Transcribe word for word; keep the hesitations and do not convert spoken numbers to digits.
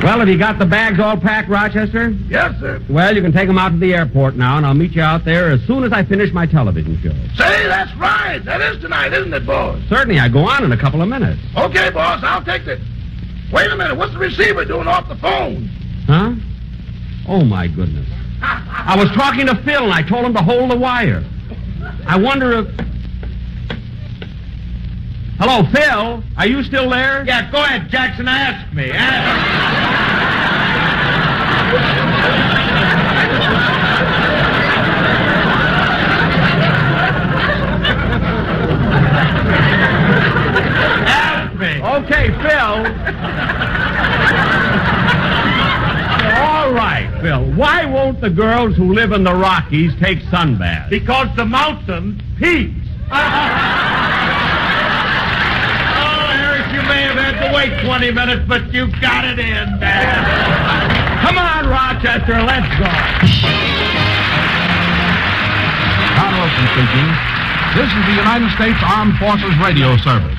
Well, have you got the bags all packed, Rochester? Yes, sir. Well, you can take them out to the airport now, and I'll meet you out there as soon as I finish my television show. Say, that's right. That is tonight, isn't it, boss? Certainly. I go on in a couple of minutes. Okay, boss, I'll take it. Wait a minute. What's the receiver doing off the phone? Huh? Oh, my goodness. I was talking to Phil, and I told him to hold the wire. I wonder if... Hello, Phil? Are you still there? Yeah, go ahead, Jackson. Ask me. Ask me. Okay, Phil. All right, Phil. Why won't the girls who live in the Rockies take sunbaths? Because the mountain peaks. You may have had to wait twenty minutes, but you got it in, man. Come on, Rochester, let's go. Don Wilson speaking. This is the United States Armed Forces Radio Service.